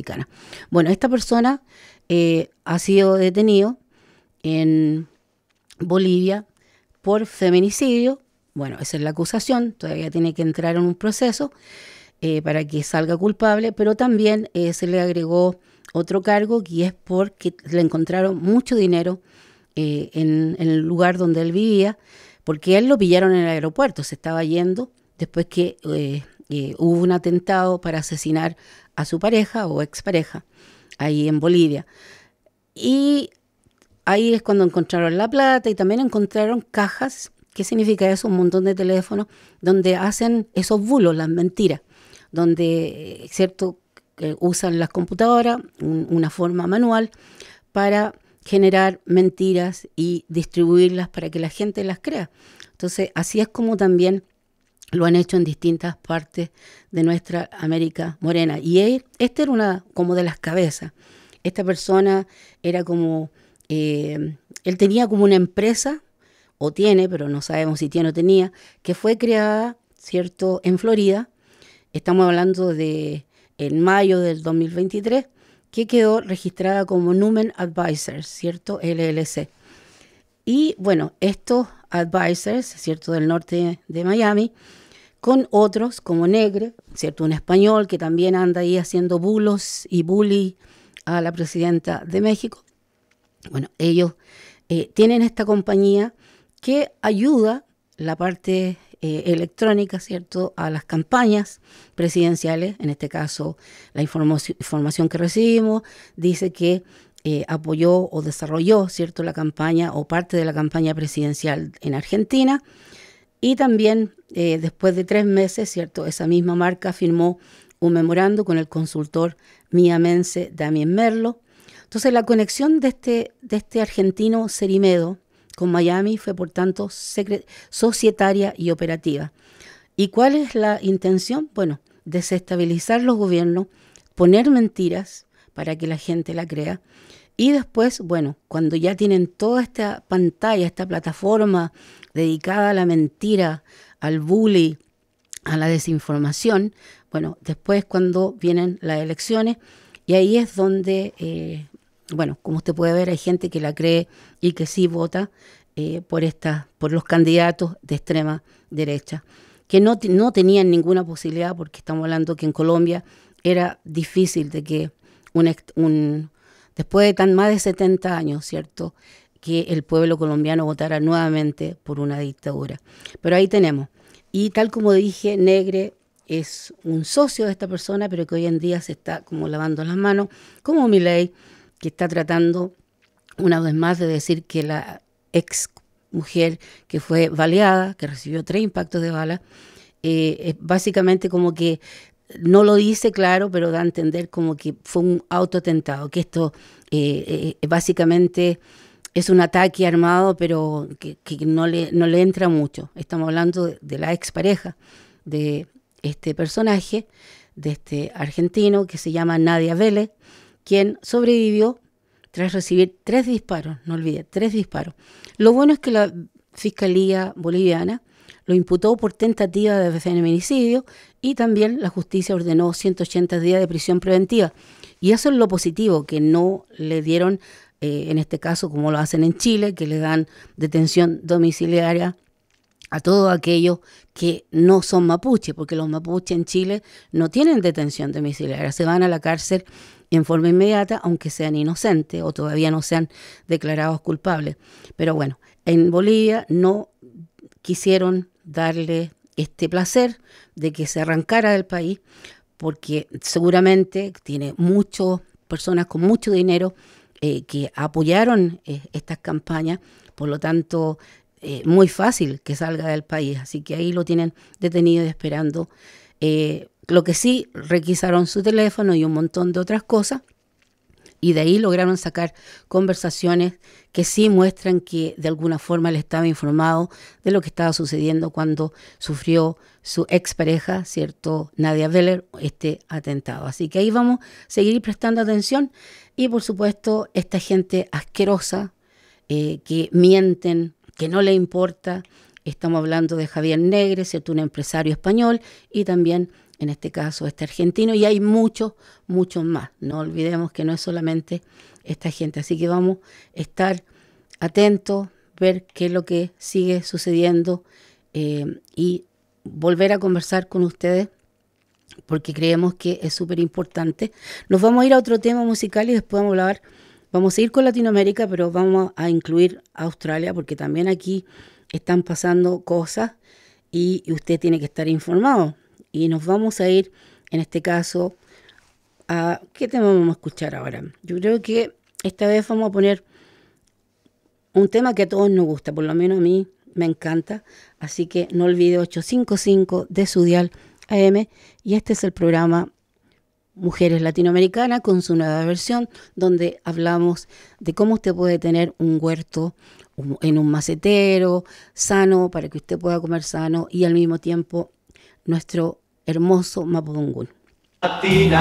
Americana. Bueno, esta persona ha sido detenido en Bolivia por feminicidio. Bueno, esa es la acusación, todavía tiene que entrar en un proceso para que salga culpable, pero también se le agregó otro cargo, que es porque le encontraron mucho dinero en el lugar donde él vivía, porque él lo pillaron en el aeropuerto, se estaba yendo después que hubo un atentado para asesinar a su pareja o expareja ahí en Bolivia. Y ahí es cuando encontraron la plata y también encontraron cajas. ¿Qué significa eso? Un montón de teléfonos donde hacen esos bulos, las mentiras, donde, ¿cierto?, usan las computadoras, una forma manual, para generar mentiras y distribuirlas para que la gente las crea. Entonces, así es como también lo han hecho en distintas partes de nuestra América Morena. Y esta era una como de las cabezas. Esta persona era como, él tenía como una empresa, o tiene, pero no sabemos si tiene o tenía, que fue creada, ¿cierto?, en Florida. Estamos hablando de en mayo del 2023, que quedó registrada como Numen Advisors, ¿cierto?, LLC. Y bueno, estos advisors, ¿cierto?, del norte de Miami, con otros como Negre, ¿cierto?, un español que también anda ahí haciendo bulos y bully a la presidenta de México. Bueno, ellos tienen esta compañía que ayuda la parte electrónica, ¿cierto?, a las campañas presidenciales. En este caso, la información que recibimos dice que apoyó o desarrolló, ¿cierto?, la campaña o parte de la campaña presidencial en Argentina. Y también, después de 3 meses, ¿cierto?, esa misma marca firmó un memorando con el consultor miamense Damien Merlo. Entonces, la conexión de este argentino Cerimedo con Miami fue, por tanto, societaria y operativa. ¿Y cuál es la intención? Bueno, desestabilizar los gobiernos, poner mentiras para que la gente la crea. Y después, bueno, cuando ya tienen toda esta pantalla, esta plataforma dedicada a la mentira, al bully, a la desinformación, bueno, después cuando vienen las elecciones, y ahí es donde, bueno, como usted puede ver, hay gente que la cree y que sí vota por los candidatos de extrema derecha, que no tenían ninguna posibilidad, porque estamos hablando que en Colombia era difícil de que después de más de 70 años, ¿cierto?, que el pueblo colombiano votara nuevamente por una dictadura. Pero ahí tenemos. Y tal como dije, Negre es un socio de esta persona, pero que hoy en día se está como lavando las manos, como Milei, que está tratando una vez más de decir que la ex mujer que fue baleada, que recibió 3 impactos de bala, básicamente como que no lo dice claro, pero da a entender como que fue un autoatentado, que esto básicamente es un ataque armado, pero que no le entra mucho. Estamos hablando de la expareja de este personaje, de este argentino que se llama Nadia Vélez, quien sobrevivió tras recibir 3 disparos, no olvide, 3 disparos. Lo bueno es que la Fiscalía Boliviana lo imputó por tentativa de feminicidio y también la justicia ordenó 180 días de prisión preventiva. Y eso es lo positivo, que no le dieron, en este caso, como lo hacen en Chile, que le dan detención domiciliaria a todos aquellos que no son mapuche, porque los mapuches en Chile no tienen detención domiciliaria, se van a la cárcel en forma inmediata, aunque sean inocentes o todavía no sean declarados culpables. Pero bueno, en Bolivia no quisieron darle este placer de que se arrancara del país, porque seguramente tiene muchas personas con mucho dinero que apoyaron estas campañas, por lo tanto, muy fácil que salga del país. Así que ahí lo tienen detenido y esperando. Lo que sí, requisaron su teléfono y un montón de otras cosas, y de ahí lograron sacar conversaciones que sí muestran que de alguna forma él estaba informado de lo que estaba sucediendo cuando sufrió su expareja, ¿cierto?, Nadia Vélez, este atentado. Así que ahí vamos a seguir prestando atención y, por supuesto, esta gente asquerosa que mienten, que no le importa. Estamos hablando de Javier Negre, ¿cierto?, un empresario español, y también en este caso este argentino, y hay muchos, muchos más. No olvidemos que no es solamente esta gente, así que vamos a estar atentos, ver qué es lo que sigue sucediendo y volver a conversar con ustedes porque creemos que es súper importante. Nos vamos a ir a otro tema musical y después vamos a ir con Latinoamérica, pero vamos a incluir a Australia porque también aquí están pasando cosas y usted tiene que estar informado. Y nos vamos a ir, en este caso, a... ¿Qué tema vamos a escuchar ahora? Yo creo que esta vez vamos a poner un tema que a todos nos gusta, por lo menos a mí me encanta. Así que no olvide 855 de su dial AM. Y este es el programa Mujeres Latinoamericanas con su nueva versión, donde hablamos de cómo usted puede tener un huerto en un macetero sano para que usted pueda comer sano y al mismo tiempo nuestro hermoso mapudungún.